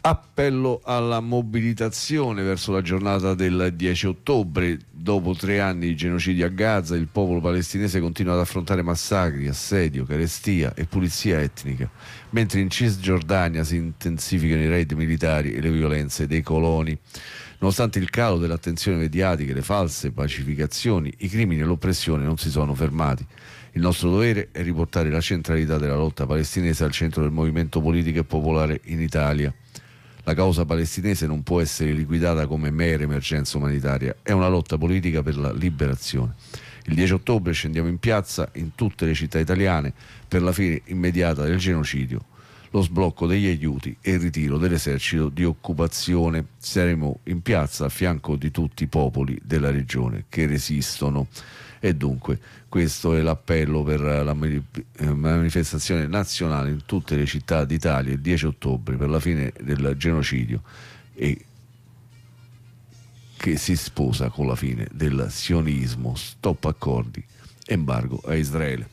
Appello alla mobilitazione verso la giornata del 10 ottobre. Dopo 3 anni di genocidio a Gaza, il popolo palestinese continua ad affrontare massacri, assedio, carestia e pulizia etnica, mentre in Cisgiordania si intensificano i raid militari e le violenze dei coloni. Nonostante il calo dell'attenzione mediatica e le false pacificazioni, i crimini e l'oppressione non si sono fermati. Il nostro dovere è riportare la centralità della lotta palestinese al centro del movimento politico e popolare in Italia. La causa palestinese non può essere liquidata come mera emergenza umanitaria, è una lotta politica per la liberazione. Il 10 ottobre scendiamo in piazza in tutte le città italiane per la fine immediata del genocidio, lo sblocco degli aiuti e il ritiro dell'esercito di occupazione. Saremo in piazza a fianco di tutti i popoli della regione che resistono. E dunque questo è l'appello per la manifestazione nazionale in tutte le città d'Italia il 10 ottobre per la fine del genocidio, e che si sposa con la fine del sionismo. Stop accordi, embargo a Israele.